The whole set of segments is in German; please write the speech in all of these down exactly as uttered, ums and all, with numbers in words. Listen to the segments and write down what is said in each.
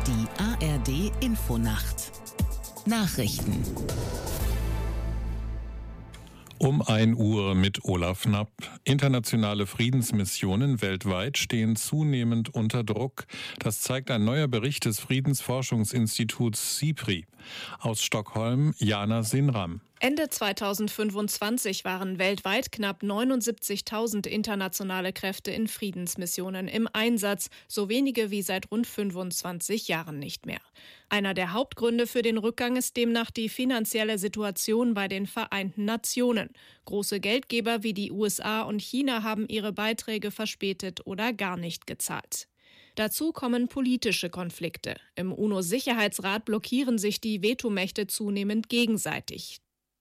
Die A R D Infonacht Nachrichten. Um ein Uhr mit Olaf Knapp. Internationale Friedensmissionen weltweit stehen zunehmend unter Druck. Das zeigt ein neuer Bericht des Friedensforschungsinstituts SIPRI. Aus Stockholm, Jana Sinram. Ende zweitausendfünfundzwanzig waren weltweit knapp neunundsiebzigtausend internationale Kräfte in Friedensmissionen im Einsatz, so wenige wie seit rund fünfundzwanzig Jahren nicht mehr. Einer der Hauptgründe für den Rückgang ist demnach die finanzielle Situation bei den Vereinten Nationen. Große Geldgeber wie die U S A und China haben ihre Beiträge verspätet oder gar nicht gezahlt. Dazu kommen politische Konflikte. Im UNO-Sicherheitsrat blockieren sich die Vetomächte zunehmend gegenseitig.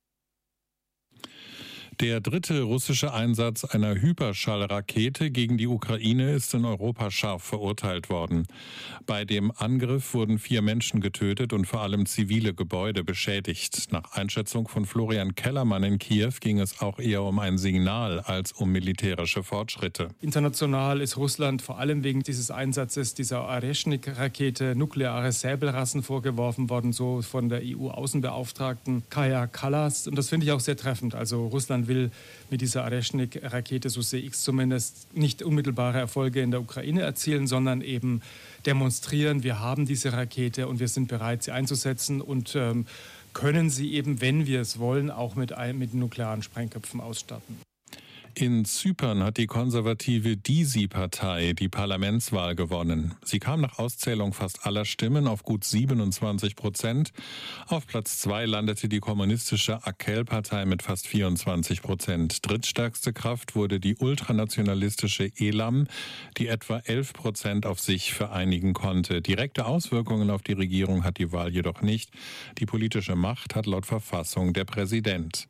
Der dritte russische Einsatz einer Hyperschallrakete gegen die Ukraine ist in Europa scharf verurteilt worden. Bei dem Angriff wurden vier Menschen getötet und vor allem zivile Gebäude beschädigt. Nach Einschätzung von Florian Kellermann in Kiew ging es auch eher um ein Signal als um militärische Fortschritte. International ist Russland vor allem wegen dieses Einsatzes dieser Areshnik-Rakete nukleare Säbelrassen vorgeworfen worden, so von der E U-Außenbeauftragten Kaja Kallas. Und das finde ich auch sehr treffend. Also Russland will mit dieser Areshnik-Rakete, so sehe ich es zumindest, nicht unmittelbare Erfolge in der Ukraine erzielen, sondern eben demonstrieren, wir haben diese Rakete und wir sind bereit, sie einzusetzen und ähm, können sie eben, wenn wir es wollen, auch mit, mit nuklearen Sprengköpfen ausstatten. In Zypern hat die konservative DISI-Partei die Parlamentswahl gewonnen. Sie kam nach Auszählung fast aller Stimmen auf gut siebenundzwanzig Prozent. Auf Platz zwei landete die kommunistische Akel-Partei mit fast vierundzwanzig Prozent. Drittstärkste Kraft wurde die ultranationalistische Elam, die etwa elf Prozent auf sich vereinigen konnte. Direkte Auswirkungen auf die Regierung hat die Wahl jedoch nicht. Die politische Macht hat laut Verfassung der Präsident.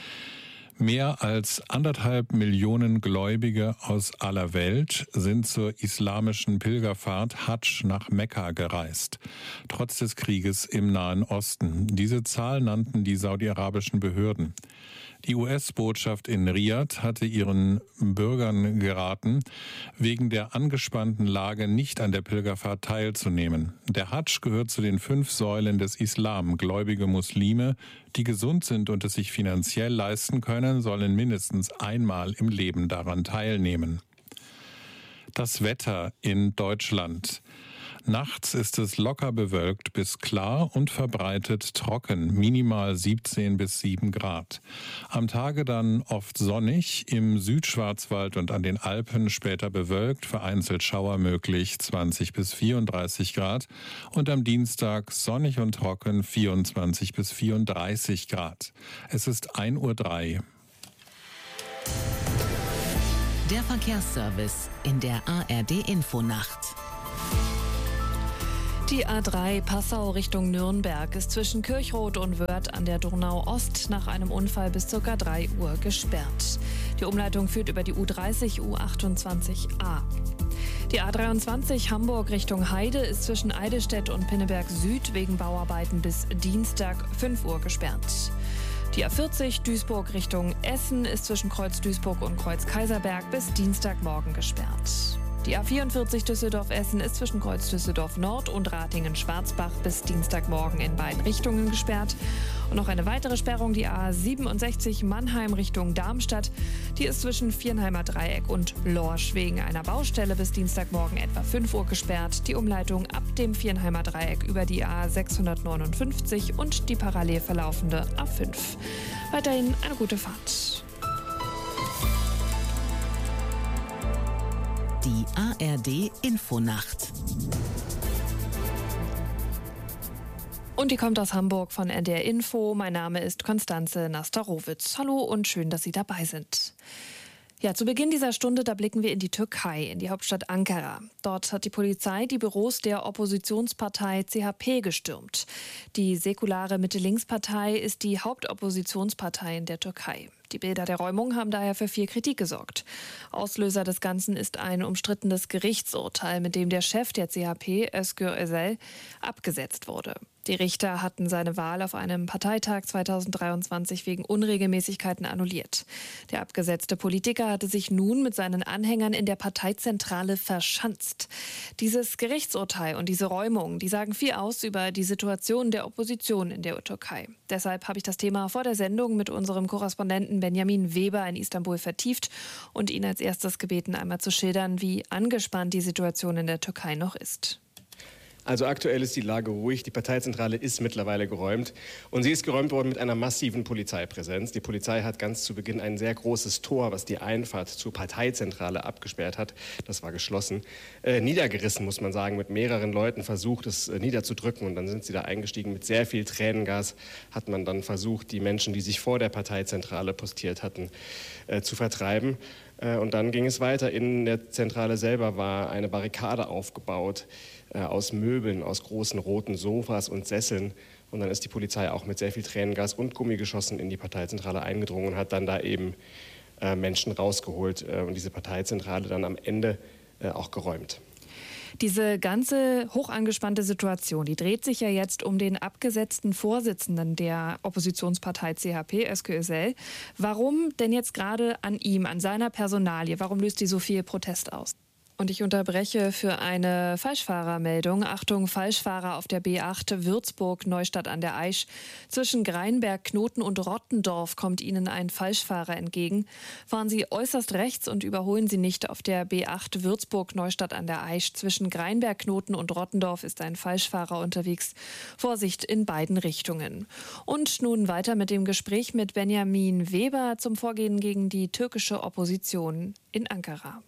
Mehr als anderthalb Millionen Gläubige aus aller Welt sind zur islamischen Pilgerfahrt Hadsch nach Mekka gereist, trotz des Krieges im Nahen Osten. Diese Zahl nannten die saudi-arabischen Behörden. Die U S-Botschaft in Riad hatte ihren Bürgern geraten, wegen der angespannten Lage nicht an der Pilgerfahrt teilzunehmen. Der Hadsch gehört zu den fünf Säulen des Islam. Gläubige Muslime, die gesund sind und es sich finanziell leisten können, sollen mindestens einmal im Leben daran teilnehmen. Das Wetter in Deutschland. Nachts ist es locker bewölkt bis klar und verbreitet trocken, minimal siebzehn bis sieben Grad. Am Tage dann oft sonnig, im Südschwarzwald und an den Alpen später bewölkt, vereinzelt Schauer möglich, zwanzig bis vierunddreißig Grad. Und am Dienstag sonnig und trocken, vierundzwanzig bis vierunddreißig Grad. Es ist ein Uhr drei. Der Verkehrsservice in der A R D Infonacht. Die A drei Passau Richtung Nürnberg ist zwischen Kirchroth und Wörth an der Donau-Ost nach einem Unfall bis ca. drei Uhr gesperrt. Die Umleitung führt über die U dreißig U achtundzwanzig A. Die A dreiundzwanzig Hamburg Richtung Heide ist zwischen Eidelstedt und Pinneberg Süd wegen Bauarbeiten bis Dienstag fünf Uhr gesperrt. Die A vierzig Duisburg Richtung Essen ist zwischen Kreuz Duisburg und Kreuz Kaiserberg bis Dienstagmorgen gesperrt. Die A vierundvierzig Düsseldorf-Essen ist zwischen Kreuz Düsseldorf Nord und Ratingen-Schwarzbach bis Dienstagmorgen in beiden Richtungen gesperrt. Und noch eine weitere Sperrung, die A siebenundsechzig Mannheim Richtung Darmstadt. Die ist zwischen Viernheimer Dreieck und Lorsch wegen einer Baustelle bis Dienstagmorgen etwa fünf Uhr gesperrt. Die Umleitung ab dem Viernheimer Dreieck über die A sechshundertneunundfünfzig und die parallel verlaufende A fünf. Weiterhin eine gute Fahrt. Die A R D Infonacht. Und die kommt aus Hamburg von N D R Info. Mein Name ist Konstanze Nastarowitz. Hallo und schön, dass Sie dabei sind. Ja, zu Beginn dieser Stunde, da blicken wir in die Türkei, in die Hauptstadt Ankara. Dort hat die Polizei die Büros der Oppositionspartei C H P gestürmt. Die säkulare Mitte-Links-Partei ist die Hauptoppositionspartei in der Türkei. Die Bilder der Räumung haben daher für viel Kritik gesorgt. Auslöser des Ganzen ist ein umstrittenes Gerichtsurteil, mit dem der Chef der C H P, Özgür Özel, abgesetzt wurde. Die Richter hatten seine Wahl auf einem Parteitag zweitausenddreiundzwanzig wegen Unregelmäßigkeiten annulliert. Der abgesetzte Politiker hatte sich nun mit seinen Anhängern in der Parteizentrale verschanzt. Dieses Gerichtsurteil und diese Räumung, die sagen viel aus über die Situation der Opposition in der Türkei. Deshalb habe ich das Thema vor der Sendung mit unserem Korrespondenten Benjamin Weber in Istanbul vertieft und ihn als erstes gebeten, einmal zu schildern, wie angespannt die Situation in der Türkei noch ist. Also aktuell ist die Lage ruhig, die Parteizentrale ist mittlerweile geräumt und sie ist geräumt worden mit einer massiven Polizeipräsenz. Die Polizei hat ganz zu Beginn ein sehr großes Tor, was die Einfahrt zur Parteizentrale abgesperrt hat, das war geschlossen, äh, niedergerissen, muss man sagen, mit mehreren Leuten versucht, es äh, niederzudrücken und dann sind sie da eingestiegen. Mit sehr viel Tränengas hat man dann versucht, die Menschen, die sich vor der Parteizentrale postiert hatten, äh, zu vertreiben. Und dann ging es weiter. In der Zentrale selber war eine Barrikade aufgebaut äh, aus Möbeln, aus großen roten Sofas und Sesseln. Und dann ist die Polizei auch mit sehr viel Tränengas und Gummigeschossen in die Parteizentrale eingedrungen und hat dann da eben äh, Menschen rausgeholt äh, und diese Parteizentrale dann am Ende äh, auch geräumt. Diese ganze hochangespannte Situation, die dreht sich ja jetzt um den abgesetzten Vorsitzenden der Oppositionspartei C H P, Özgür Özel. Warum denn jetzt gerade an ihm, an seiner Personalie? Warum löst die so viel Protest aus? Und ich unterbreche für eine Falschfahrermeldung. Achtung, Falschfahrer auf der B acht Würzburg-Neustadt an der Aisch. Zwischen Greinberg, Knoten und Rottendorf kommt Ihnen ein Falschfahrer entgegen. Fahren Sie äußerst rechts und überholen Sie nicht auf der B acht Würzburg-Neustadt an der Aisch. Zwischen Greinberg, Knoten und Rottendorf ist ein Falschfahrer unterwegs. Vorsicht in beiden Richtungen. Und nun weiter mit dem Gespräch mit Benjamin Weber zum Vorgehen gegen die türkische Opposition in Ankara.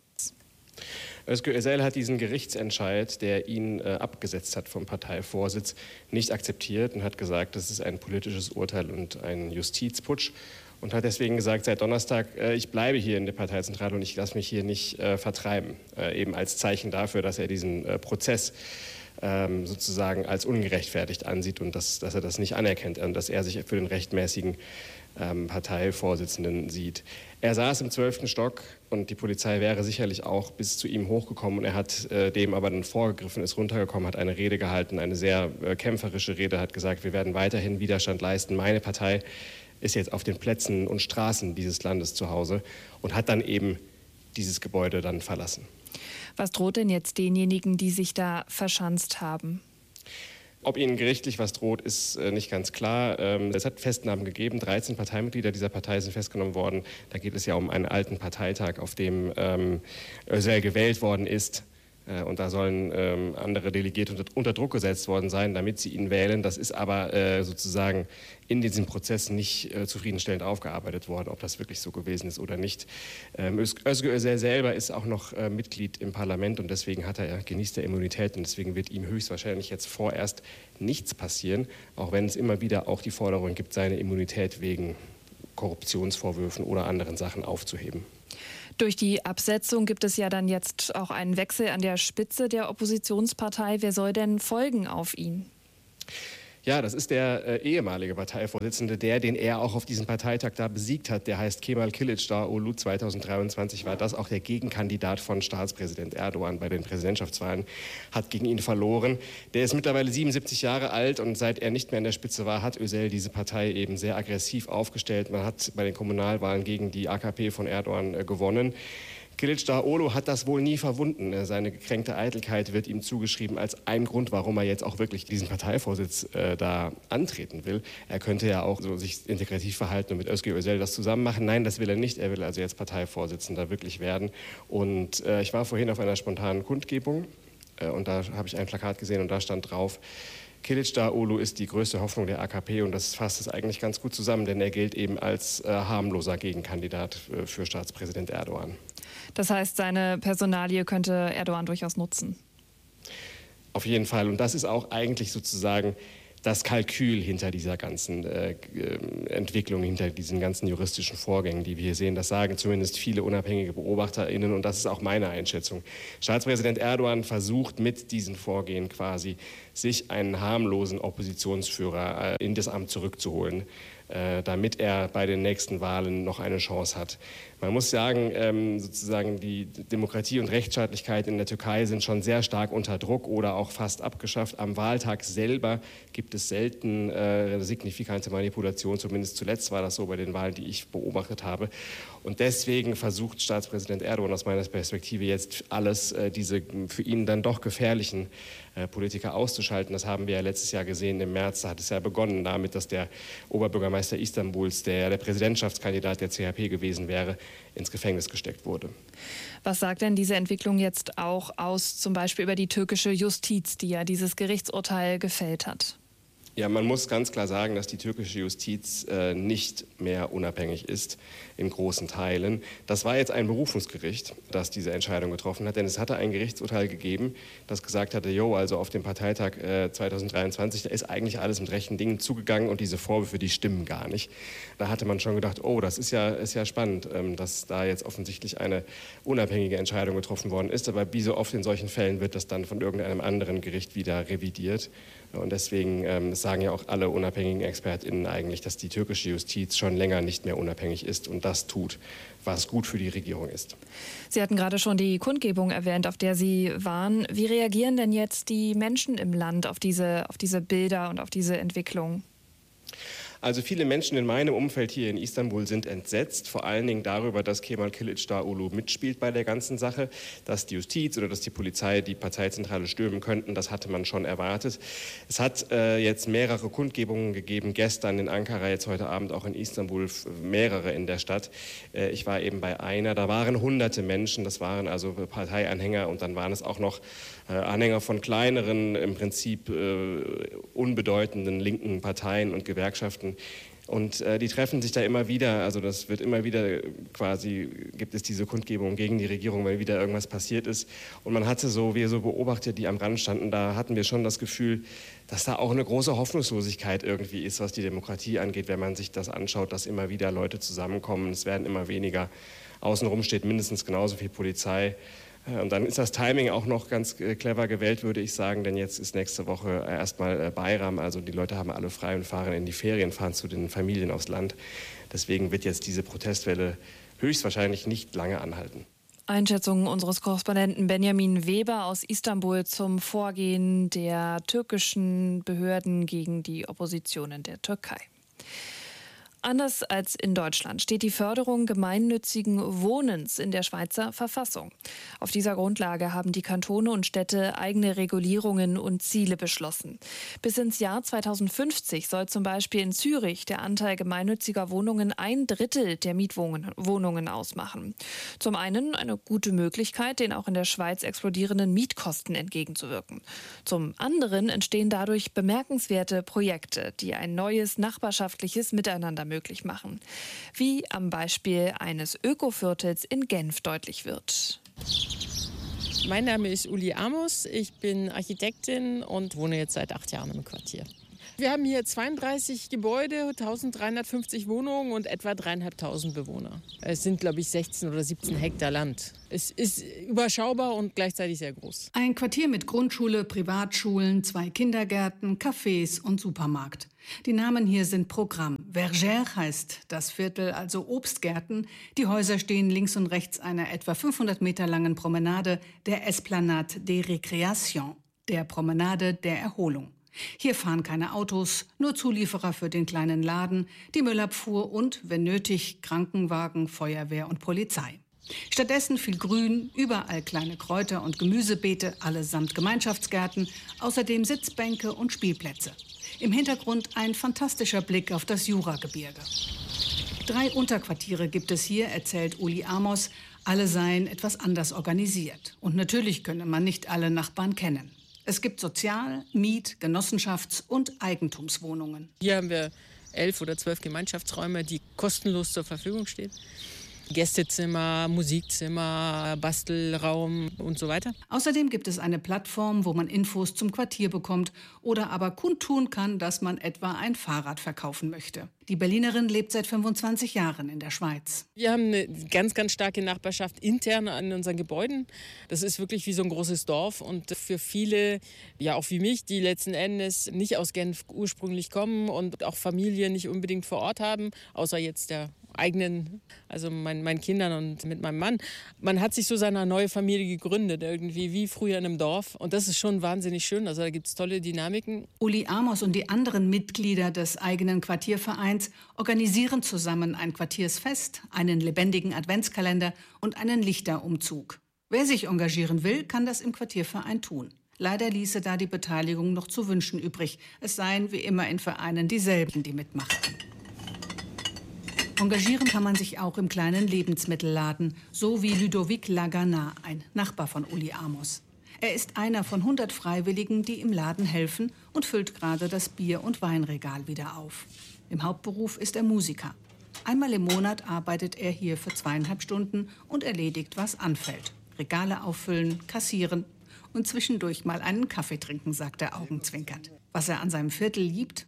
Özgür Özel hat diesen Gerichtsentscheid, der ihn äh, abgesetzt hat vom Parteivorsitz, nicht akzeptiert und hat gesagt, das ist ein politisches Urteil und ein Justizputsch und hat deswegen gesagt, seit Donnerstag, äh, ich bleibe hier in der Parteizentrale und ich lasse mich hier nicht äh, vertreiben, äh, eben als Zeichen dafür, dass er diesen äh, Prozess ähm, sozusagen als ungerechtfertigt ansieht und dass, dass er das nicht anerkennt und dass er sich für den rechtmäßigen ähm, Parteivorsitzenden sieht. Er saß im zwölften Stock und die Polizei wäre sicherlich auch bis zu ihm hochgekommen und er hat äh, dem aber dann vorgegriffen, ist runtergekommen, hat eine Rede gehalten, eine sehr äh, kämpferische Rede, hat gesagt, wir werden weiterhin Widerstand leisten. Meine Partei ist jetzt auf den Plätzen und Straßen dieses Landes zu Hause und hat dann eben dieses Gebäude dann verlassen. Was droht denn jetzt denjenigen, die sich da verschanzt haben? Ob ihnen gerichtlich was droht, ist äh, nicht ganz klar. Ähm, es hat Festnahmen gegeben. dreizehn Parteimitglieder dieser Partei sind festgenommen worden. Da geht es ja um einen alten Parteitag, auf dem ähm, Özel gewählt worden ist. Äh, und da sollen ähm, andere Delegierte unter, unter Druck gesetzt worden sein, damit sie ihn wählen. Das ist aber äh, sozusagen in diesem Prozess nicht äh, zufriedenstellend aufgearbeitet worden, ob das wirklich so gewesen ist oder nicht. Ähm, Özgür Özel selber ist auch noch äh, Mitglied im Parlament und deswegen hat er, genießt er Immunität und deswegen wird ihm höchstwahrscheinlich jetzt vorerst nichts passieren, auch wenn es immer wieder auch die Forderung gibt, seine Immunität wegen Korruptionsvorwürfen oder anderen Sachen aufzuheben. Durch die Absetzung gibt es ja dann jetzt auch einen Wechsel an der Spitze der Oppositionspartei. Wer soll denn folgen auf ihn? Ja, das ist der äh, ehemalige Parteivorsitzende, der, den er auch auf diesem Parteitag da besiegt hat. Der heißt Kemal Kılıçdaroğlu. zweitausenddreiundzwanzig war das auch der Gegenkandidat von Staatspräsident Erdogan bei den Präsidentschaftswahlen, hat gegen ihn verloren. Der ist mittlerweile siebenundsiebzig Jahre alt und seit er nicht mehr in der Spitze war, hat Özel diese Partei eben sehr aggressiv aufgestellt. Man hat bei den Kommunalwahlen gegen die A K P von Erdogan äh, gewonnen. Kılıçdaroğlu hat das wohl nie verwunden. Seine gekränkte Eitelkeit wird ihm zugeschrieben als ein Grund, warum er jetzt auch wirklich diesen Parteivorsitz äh, da antreten will. Er könnte ja auch so sich integrativ verhalten und mit Özgür Özel das zusammen machen. Nein, das will er nicht. Er will also jetzt Parteivorsitzender wirklich werden. Und äh, ich war vorhin auf einer spontanen Kundgebung äh, und da habe ich ein Plakat gesehen und da stand drauf, Kılıçdaroğlu ist die größte Hoffnung der A K P und das fasst es eigentlich ganz gut zusammen, denn er gilt eben als äh, harmloser Gegenkandidat äh, für Staatspräsident Erdogan. Das heißt, seine Personalie könnte Erdogan durchaus nutzen. Auf jeden Fall. Und das ist auch eigentlich sozusagen das Kalkül hinter dieser ganzen äh, Entwicklung, hinter diesen ganzen juristischen Vorgängen, die wir hier sehen. Das sagen zumindest viele unabhängige BeobachterInnen und das ist auch meine Einschätzung. Staatspräsident Erdogan versucht mit diesen Vorgehen quasi, sich einen harmlosen Oppositionsführer äh, in das Amt zurückzuholen. äh, damit er bei den nächsten Wahlen noch eine Chance hat. Man muss sagen, ähm, sozusagen die Demokratie und Rechtsstaatlichkeit in der Türkei sind schon sehr stark unter Druck oder auch fast abgeschafft. Am Wahltag selber gibt es selten äh, signifikante Manipulation. Zumindest zuletzt war das so bei den Wahlen, die ich beobachtet habe. Und deswegen versucht Staatspräsident Erdogan aus meiner Perspektive jetzt alles, äh, diese für ihn dann doch gefährlichen äh, Politiker auszuschalten. Das haben wir ja letztes Jahr gesehen im März. Da hat es ja begonnen damit, dass der Oberbürgermeister Istanbuls, der der Präsidentschaftskandidat der C H P gewesen wäre, ins Gefängnis gesteckt wurde. Was sagt denn diese Entwicklung jetzt auch aus, zum Beispiel über die türkische Justiz, die ja dieses Gerichtsurteil gefällt hat? Ja, man muss ganz klar sagen, dass die türkische Justiz äh, nicht mehr unabhängig ist, in großen Teilen. Das war jetzt ein Berufungsgericht, das diese Entscheidung getroffen hat, denn es hatte ein Gerichtsurteil gegeben, das gesagt hatte, jo, also auf dem Parteitag äh, zweitausenddreiundzwanzig, da ist eigentlich alles mit rechten Dingen zugegangen und diese Vorwürfe, die stimmen gar nicht. Da hatte man schon gedacht, oh, das ist ja, ist ja spannend, ähm, dass da jetzt offensichtlich eine unabhängige Entscheidung getroffen worden ist, aber wie so oft in solchen Fällen wird das dann von irgendeinem anderen Gericht wieder revidiert. Und deswegen ähm, sagen ja auch alle unabhängigen ExpertInnen eigentlich, dass die türkische Justiz schon länger nicht mehr unabhängig ist und das tut, was gut für die Regierung ist. Sie hatten gerade schon die Kundgebung erwähnt, auf der Sie waren. Wie reagieren denn jetzt die Menschen im Land auf diese, auf diese Bilder und auf diese Entwicklung? Also viele Menschen in meinem Umfeld hier in Istanbul sind entsetzt, vor allen Dingen darüber, dass Kemal Kılıçdaroğlu mitspielt bei der ganzen Sache, dass die Justiz oder dass die Polizei die Parteizentrale stürmen könnten, das hatte man schon erwartet. Es hat äh, jetzt mehrere Kundgebungen gegeben, gestern in Ankara, jetzt heute Abend auch in Istanbul, mehrere in der Stadt. Äh, ich war eben bei einer, da waren hunderte Menschen, das waren also Parteianhänger und dann waren es auch noch äh, Anhänger von kleineren, im Prinzip äh, unbedeutenden linken Parteien und Gewerkschaften. Und äh, die treffen sich da immer wieder, also das wird immer wieder quasi, gibt es diese Kundgebung gegen die Regierung, weil wieder irgendwas passiert ist. Und man hatte so, wir so beobachtet, die am Rand standen, da hatten wir schon das Gefühl, dass da auch eine große Hoffnungslosigkeit irgendwie ist, was die Demokratie angeht, wenn man sich das anschaut, dass immer wieder Leute zusammenkommen, es werden immer weniger. Außenrum steht mindestens genauso viel Polizei. Und dann ist das Timing auch noch ganz clever gewählt, würde ich sagen, denn jetzt ist nächste Woche erstmal Bayram, also die Leute haben alle frei und fahren in die Ferien, fahren zu den Familien aufs Land. Deswegen wird jetzt diese Protestwelle höchstwahrscheinlich nicht lange anhalten. Einschätzungen unseres Korrespondenten Benjamin Weber aus Istanbul zum Vorgehen der türkischen Behörden gegen die Opposition in der Türkei. Anders als in Deutschland steht die Förderung gemeinnützigen Wohnens in der Schweizer Verfassung. Auf dieser Grundlage haben die Kantone und Städte eigene Regulierungen und Ziele beschlossen. Bis ins Jahr zweitausendfünfzig soll zum Beispiel in Zürich der Anteil gemeinnütziger Wohnungen ein Drittel der Mietwohnungen ausmachen. Zum einen eine gute Möglichkeit, den auch in der Schweiz explodierenden Mietkosten entgegenzuwirken. Zum anderen entstehen dadurch bemerkenswerte Projekte, die ein neues nachbarschaftliches Miteinander möglich machen, wie am Beispiel eines Ökoviertels in Genf deutlich wird. Mein Name ist Uli Amos, ich bin Architektin und wohne jetzt seit acht Jahren im Quartier. Wir haben hier zweiunddreißig Gebäude, eintausenddreihundertfünfzig Wohnungen und etwa dreieinhalbtausend Bewohner. Es sind, glaube ich, sechzehn oder siebzehn Hektar Land. Es ist überschaubar und gleichzeitig sehr groß. Ein Quartier mit Grundschule, Privatschulen, zwei Kindergärten, Cafés und Supermarkt. Die Namen hier sind Programm. Vergère heißt das Viertel, also Obstgärten. Die Häuser stehen links und rechts einer etwa fünfhundert Meter langen Promenade, der Esplanade des Récréations, der Promenade der Erholung. Hier fahren keine Autos, nur Zulieferer für den kleinen Laden, die Müllabfuhr und, wenn nötig, Krankenwagen, Feuerwehr und Polizei. Stattdessen viel Grün, überall kleine Kräuter und Gemüsebeete, allesamt Gemeinschaftsgärten, außerdem Sitzbänke und Spielplätze. Im Hintergrund ein fantastischer Blick auf das Juragebirge. Drei Unterquartiere gibt es hier, erzählt Uli Amos. Alle seien etwas anders organisiert. Und natürlich könne man nicht alle Nachbarn kennen. Es gibt Sozial-, Miet-, Genossenschafts- und Eigentumswohnungen. Hier haben wir elf oder zwölf Gemeinschaftsräume, die kostenlos zur Verfügung stehen. Gästezimmer, Musikzimmer, Bastelraum und so weiter. Außerdem gibt es eine Plattform, wo man Infos zum Quartier bekommt oder aber kundtun kann, dass man etwa ein Fahrrad verkaufen möchte. Die Berlinerin lebt seit fünfundzwanzig Jahren in der Schweiz. Wir haben eine ganz, ganz starke Nachbarschaft intern an unseren Gebäuden. Das ist wirklich wie so ein großes Dorf und für viele, ja auch wie mich, die letzten Endes nicht aus Genf ursprünglich kommen und auch Familie nicht unbedingt vor Ort haben, außer jetzt der eigenen, also mein, meinen Kindern und mit meinem Mann. Man hat sich so seine neue Familie gegründet, irgendwie wie früher in einem Dorf. Und das ist schon wahnsinnig schön. Also da gibt es tolle Dynamiken. Uli Amos und die anderen Mitglieder des eigenen Quartiervereins organisieren zusammen ein Quartiersfest, einen lebendigen Adventskalender und einen Lichterumzug. Wer sich engagieren will, kann das im Quartierverein tun. Leider ließe da die Beteiligung noch zu wünschen übrig. Es seien wie immer in Vereinen dieselben, die mitmachten. Engagieren kann man sich auch im kleinen Lebensmittelladen, so wie Ludovic Lagana, ein Nachbar von Uli Amos. Er ist einer von hundert Freiwilligen, die im Laden helfen und füllt gerade das Bier- und Weinregal wieder auf. Im Hauptberuf ist er Musiker. Einmal im Monat arbeitet er hier für zweieinhalb Stunden und erledigt, was anfällt. Regale auffüllen, kassieren und zwischendurch mal einen Kaffee trinken, sagt er augenzwinkernd. Was er an seinem Viertel liebt?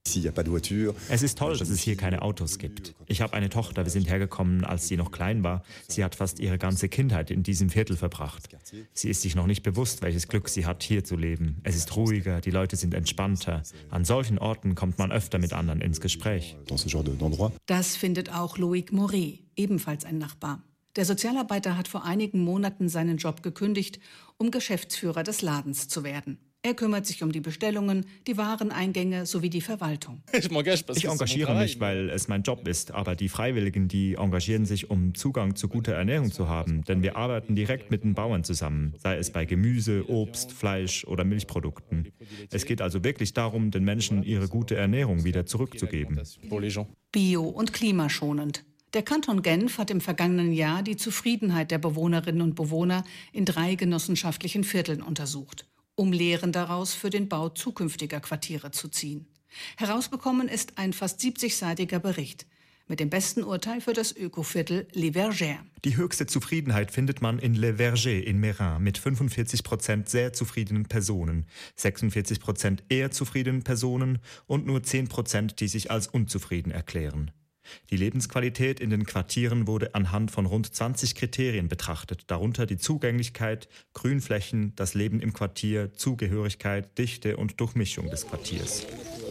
Es ist toll, dass es hier keine Autos gibt. Ich habe eine Tochter, wir sind hergekommen, als sie noch klein war. Sie hat fast ihre ganze Kindheit in diesem Viertel verbracht. Sie ist sich noch nicht bewusst, welches Glück sie hat, hier zu leben. Es ist ruhiger, die Leute sind entspannter. An solchen Orten kommt man öfter mit anderen ins Gespräch. Das findet auch Loïc Moret, ebenfalls ein Nachbar. Der Sozialarbeiter hat vor einigen Monaten seinen Job gekündigt, um Geschäftsführer des Ladens zu werden. Er kümmert sich um die Bestellungen, die Wareneingänge sowie die Verwaltung. Ich engagiere mich, weil es mein Job ist. Aber die Freiwilligen, die engagieren sich, um Zugang zu guter Ernährung zu haben. Denn wir arbeiten direkt mit den Bauern zusammen, sei es bei Gemüse, Obst, Fleisch oder Milchprodukten. Es geht also wirklich darum, den Menschen ihre gute Ernährung wieder zurückzugeben. Bio- und klimaschonend. Der Kanton Genf hat im vergangenen Jahr die Zufriedenheit der Bewohnerinnen und Bewohner in drei genossenschaftlichen Vierteln untersucht, um Lehren daraus für den Bau zukünftiger Quartiere zu ziehen. Herausgekommen ist ein fast siebzigseitiger Bericht mit dem besten Urteil für das Ökoviertel Les Vergers. Die höchste Zufriedenheit findet man in Les Vergers in Meyrin mit fünfundvierzig Prozent sehr zufriedenen Personen, sechsundvierzig Prozent eher zufriedenen Personen und nur zehn Prozent, die sich als unzufrieden erklären. Die Lebensqualität in den Quartieren wurde anhand von rund zwanzig Kriterien betrachtet, darunter die Zugänglichkeit, Grünflächen, das Leben im Quartier, Zugehörigkeit, Dichte und Durchmischung des Quartiers.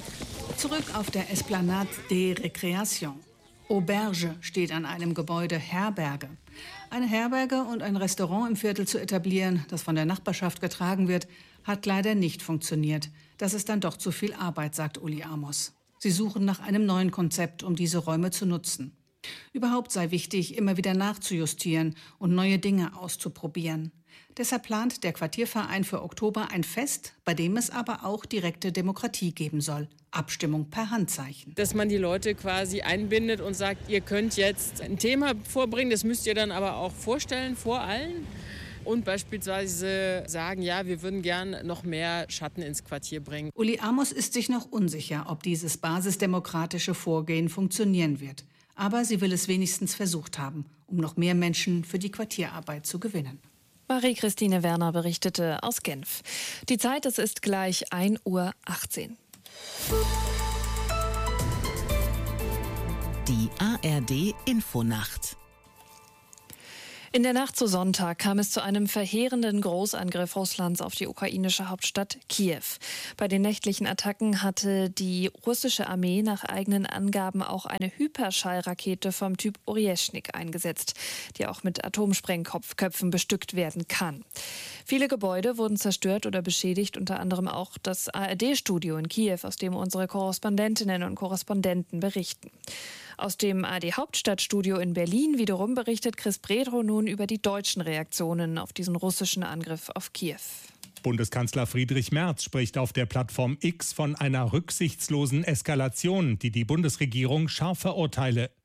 Zurück auf der Esplanade des Récréations. Auberge steht an einem Gebäude Herberge. Eine Herberge und ein Restaurant im Viertel zu etablieren, das von der Nachbarschaft getragen wird, hat leider nicht funktioniert. Das ist dann doch zu viel Arbeit, sagt Uli Amos. Sie suchen nach einem neuen Konzept, um diese Räume zu nutzen. Überhaupt sei wichtig, immer wieder nachzujustieren und neue Dinge auszuprobieren. Deshalb plant der Quartierverein für Oktober ein Fest, bei dem es aber auch direkte Demokratie geben soll. Abstimmung per Handzeichen. Dass man die Leute quasi einbindet und sagt, ihr könnt jetzt ein Thema vorbringen, das müsst ihr dann aber auch vorstellen vor allen. Und beispielsweise sagen, ja, wir würden gern noch mehr Schatten ins Quartier bringen. Uli Amos ist sich noch unsicher, ob dieses basisdemokratische Vorgehen funktionieren wird. Aber sie will es wenigstens versucht haben, um noch mehr Menschen für die Quartierarbeit zu gewinnen. Marie-Christine Werner berichtete aus Genf. Die Zeit, es ist gleich ein Uhr achtzehn. Die A R D-Infonacht. In der Nacht zu Sonntag kam es zu einem verheerenden Großangriff Russlands auf die ukrainische Hauptstadt Kiew. Bei den nächtlichen Attacken hatte die russische Armee nach eigenen Angaben auch eine Hyperschallrakete vom Typ Orieschnik eingesetzt, die auch mit Atomsprengköpfen bestückt werden kann. Viele Gebäude wurden zerstört oder beschädigt, unter anderem auch das A R D-Studio in Kiew, aus dem unsere Korrespondentinnen und Korrespondenten berichten. Aus dem A R D-Hauptstadtstudio in Berlin wiederum berichtet Chris Bredro nun über die deutschen Reaktionen auf diesen russischen Angriff auf Kiew. Bundeskanzler Friedrich Merz spricht auf der Plattform X von einer rücksichtslosen Eskalation, die die Bundesregierung scharf verurteile.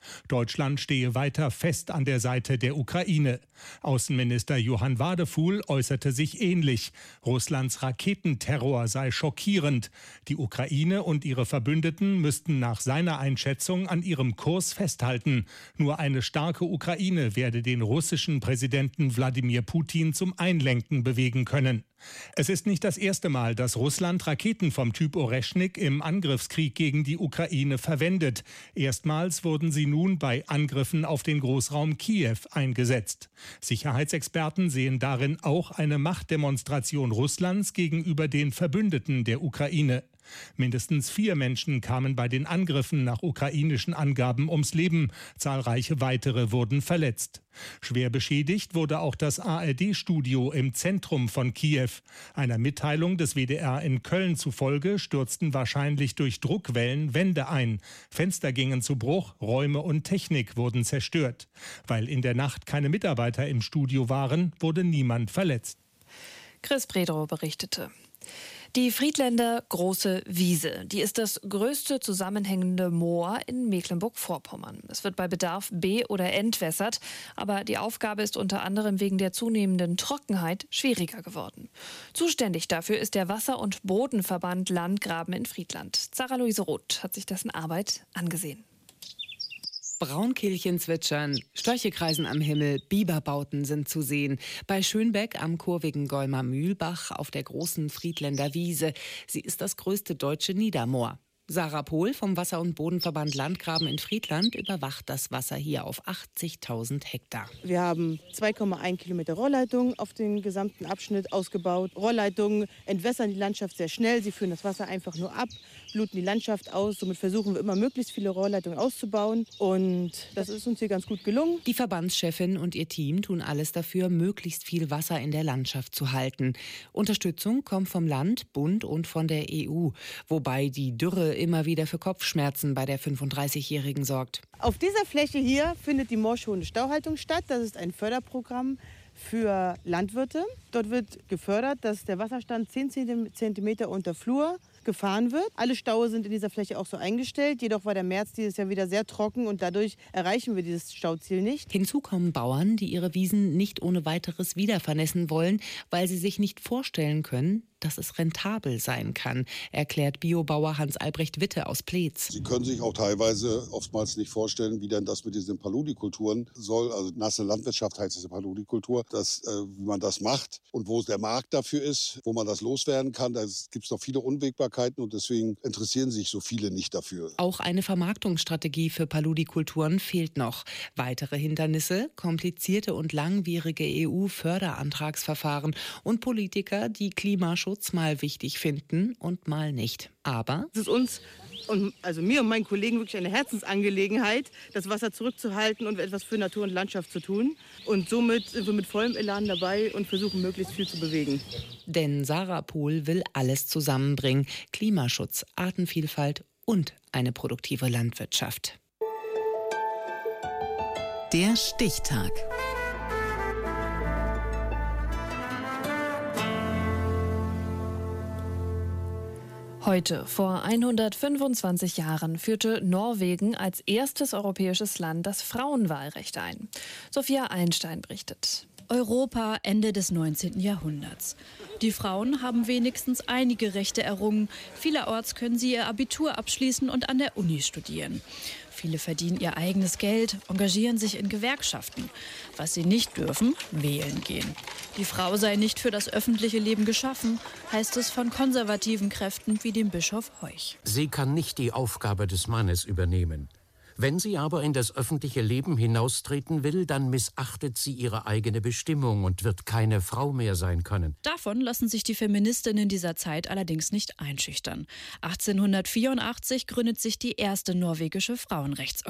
Deutschland stehe weiter fest an der Seite der Ukraine. Außenminister Johann Wadefuhl äußerte sich ähnlich. Russlands Raketenterror sei schockierend. Die Ukraine und ihre Verbündeten müssten nach seiner Einschätzung an ihrem Kurs festhalten. Nur eine starke Ukraine werde den russischen Präsidenten Wladimir Putin zum Einlenken bewegen können. Es ist nicht das erste Mal, dass Russland Raketen vom Typ Oreschnik im Angriffskrieg gegen die Ukraine verwendet. Erstmals wurden sie nun bei Angriffen auf den Großraum Kiew eingesetzt. Sicherheitsexperten sehen darin auch eine Machtdemonstration Russlands gegenüber den Verbündeten der Ukraine. Mindestens vier Menschen kamen bei den Angriffen nach ukrainischen Angaben ums Leben. Zahlreiche weitere wurden verletzt. Schwer beschädigt wurde auch das A R D-Studio im Zentrum von Kiew. Einer Mitteilung des W D R in Köln zufolge stürzten wahrscheinlich durch Druckwellen Wände ein. Fenster gingen zu Bruch, Räume und Technik wurden zerstört. Weil in der Nacht keine Mitarbeiter im Studio waren, wurde niemand verletzt. Chris Predrow berichtete. Die Friedländer Große Wiese, die ist das größte zusammenhängende Moor in Mecklenburg-Vorpommern. Es wird bei Bedarf be- oder entwässert, aber die Aufgabe ist unter anderem wegen der zunehmenden Trockenheit schwieriger geworden. Zuständig dafür ist der Wasser- und Bodenverband Landgraben in Friedland. Sarah Luise Roth hat sich dessen Arbeit angesehen. Braunkehlchen zwitschern, Störche kreisen am Himmel, Biberbauten sind zu sehen. Bei Schönbeck am kurvigen Golmer Mühlbach auf der großen Friedländer Wiese. Sie ist das größte deutsche Niedermoor. Sarah Pohl vom Wasser- und Bodenverband Landgraben in Friedland überwacht das Wasser hier auf achtzigtausend Hektar. Wir haben zwei Komma eins Kilometer Rohrleitungen auf den gesamten Abschnitt ausgebaut. Rohrleitungen entwässern die Landschaft sehr schnell. Sie führen das Wasser einfach nur ab, bluten die Landschaft aus. Somit versuchen wir immer, möglichst viele Rohrleitungen auszubauen. Und das ist uns hier ganz gut gelungen. Die Verbandschefin und ihr Team tun alles dafür, möglichst viel Wasser in der Landschaft zu halten. Unterstützung kommt vom Land, Bund und von der E U. Wobei die Dürre immer wieder für Kopfschmerzen bei der fünfunddreißigjährigen sorgt. Auf dieser Fläche hier findet die moorschonende Stauhaltung statt. Das ist ein Förderprogramm für Landwirte. Dort wird gefördert, dass der Wasserstand zehn Zentimeter unter Flur gefahren wird. Alle Staue sind in dieser Fläche auch so eingestellt. Jedoch war der März dieses Jahr wieder sehr trocken und dadurch erreichen wir dieses Stauziel nicht. Hinzu kommen Bauern, die ihre Wiesen nicht ohne weiteres wieder vernässen wollen, weil sie sich nicht vorstellen können, dass es rentabel sein kann, erklärt Biobauer Hans-Albrecht Witte aus Pleetz. Sie können sich auch teilweise oftmals nicht vorstellen, wie denn das mit diesen Paludikulturen soll. Also nasse Landwirtschaft heißt es Paludikultur, dass, äh, wie man das macht und wo der Markt dafür ist, wo man das loswerden kann. Da gibt es noch viele Unwägbarkeiten und deswegen interessieren sich so viele nicht dafür. Auch eine Vermarktungsstrategie für Paludikulturen fehlt noch. Weitere Hindernisse, komplizierte und langwierige E U-Förderantragsverfahren und Politiker, die Klimaschutz mal wichtig finden und mal nicht. Aber es ist uns, und also mir und meinen Kollegen, wirklich eine Herzensangelegenheit, das Wasser zurückzuhalten und etwas für Natur und Landschaft zu tun. Und somit sind wir mit vollem Elan dabei und versuchen, möglichst viel zu bewegen. Denn Sarah Pohl will alles zusammenbringen. Klimaschutz, Artenvielfalt und eine produktive Landwirtschaft. Der Stichtag. Heute, vor hundertfünfundzwanzig Jahren, führte Norwegen als erstes europäisches Land das Frauenwahlrecht ein. Sophia Einstein berichtet. Europa Ende des neunzehnten Jahrhunderts. Die Frauen haben wenigstens einige Rechte errungen. Vielerorts können sie ihr Abitur abschließen und an der Uni studieren. Viele verdienen ihr eigenes Geld, engagieren sich in Gewerkschaften. Was sie nicht dürfen, wählen gehen. Die Frau sei nicht für das öffentliche Leben geschaffen, heißt es von konservativen Kräften wie dem Bischof Heuch. Sie kann nicht die Aufgabe des Mannes übernehmen. Wenn sie aber in das öffentliche Leben hinaustreten will, dann missachtet sie ihre eigene Bestimmung und wird keine Frau mehr sein können. Davon lassen sich die Feministinnen dieser Zeit allerdings nicht einschüchtern. achtzehnhundertvierundachtzig gründet sich die erste norwegische Frauenrechtsorganisation.